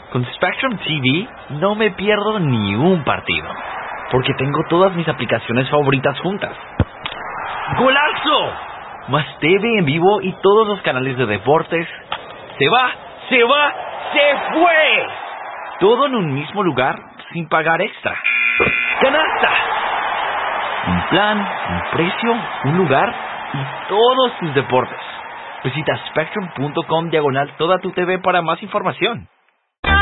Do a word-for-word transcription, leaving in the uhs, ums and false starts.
Con Spectrum T V no me pierdo ni un partido, porque tengo todas mis aplicaciones favoritas juntas. ¡Golazo! Más T V en vivo y todos los canales de deportes. ¡Se va! ¡Se va! ¡Se fue! Todo en un mismo lugar sin pagar extra. ¡Canasta! Un plan, un precio, un lugar y todos tus deportes. Visita spectrum punto com diagonal toda tu T V para más información.